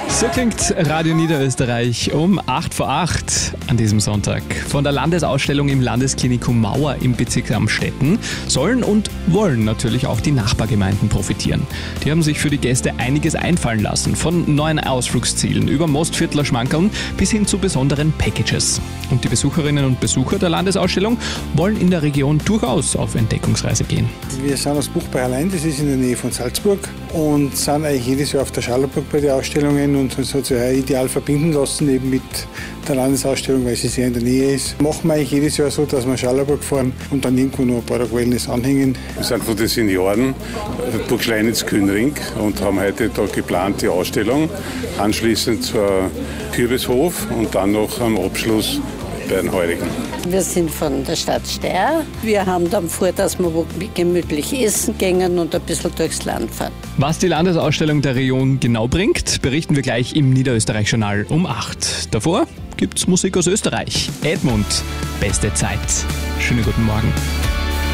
So klingt Radio Niederösterreich um 8:08 an diesem Sonntag. Von der Landesausstellung im Landesklinikum Mauer im Bezirk Amstetten sollen und wollen natürlich auch die Nachbargemeinden profitieren. Die haben sich für die Gäste einiges einfallen lassen, von neuen Ausflugszielen über Mostviertler Schmankerln bis hin zu besonderen Packages. Und die Besucherinnen und Besucher der Landesausstellung wollen in der Region durchaus auf Entdeckungsreise gehen. Wir sind aus Buchberg-Allein, das ist in der Nähe von Salzburg, und sind eigentlich jedes Jahr auf der Schallerburg bei den Ausstellungen und uns hat sich ideal verbinden lassen eben mit der Landesausstellung, weil sie sehr in der Nähe ist. Machen wir eigentlich jedes Jahr so, dass wir Schallerburg fahren und dann irgendwo noch ein paar Tage Wellness anhängen. Wir sind von den Senioren Burg Schleinitz-Kühnring und haben heute da geplant die Ausstellung, anschließend zur Kürbishof und dann noch am Abschluss bei den Heurigen. Wir sind von der Stadt Steyr. Wir haben dann vor, dass wir wo gemütlich essen gehen und ein bisschen durchs Land fahren. Was die Landesausstellung der Region genau bringt, berichten wir gleich im Niederösterreich-Journal um 8. Davor gibt's Musik aus Österreich. Edmund, beste Zeit. Schönen guten Morgen.